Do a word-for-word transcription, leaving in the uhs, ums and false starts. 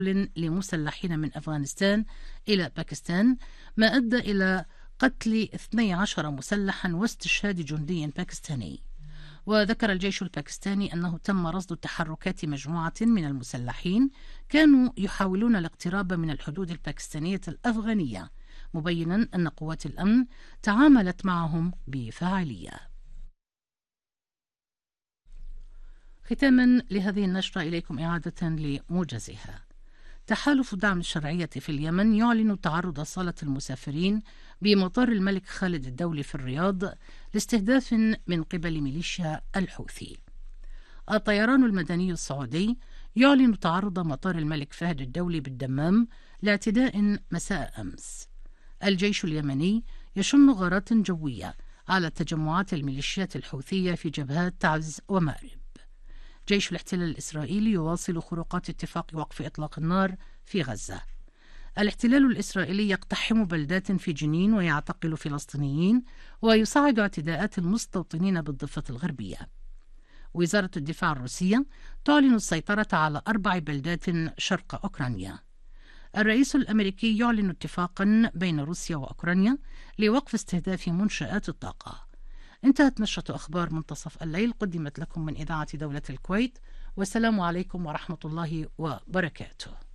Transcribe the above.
لمسلحين من أفغانستان إلى باكستان، ما أدى إلى قتل اثني عشر مسلحا واستشهاد جندي باكستاني. وذكر الجيش الباكستاني أنه تم رصد تحركات مجموعة من المسلحين كانوا يحاولون الاقتراب من الحدود الباكستانية الأفغانية، مبينا أن قوات الأمن تعاملت معهم بفاعلية. ختاما لهذه النشرة إليكم إعادة لموجزها. تحالف دعم الشرعية في اليمن يعلن تعرض صالة المسافرين بمطار الملك خالد الدولي في الرياض لاستهداف من قبل ميليشيا الحوثي. الطيران المدني السعودي يعلن تعرض مطار الملك فهد الدولي بالدمام لاعتداء مساء أمس. الجيش اليمني يشن غارات جوية على تجمعات الميليشيات الحوثية في جبهات تعز ومأرب. جيش الاحتلال الإسرائيلي يواصل خروقات اتفاق وقف إطلاق النار في غزة. الاحتلال الإسرائيلي يقتحم بلدات في جنين ويعتقل فلسطينيين ويصعد اعتداءات المستوطنين بالضفة الغربية. وزارة الدفاع الروسية تعلن السيطرة على أربع بلدات شرق أوكرانيا. الرئيس الأمريكي يعلن اتفاقا بين روسيا وأوكرانيا لوقف استهداف منشآت الطاقة. انتهت نشرة أخبار منتصف الليل، قدمت لكم من إذاعة دولة الكويت، والسلام عليكم ورحمة الله وبركاته.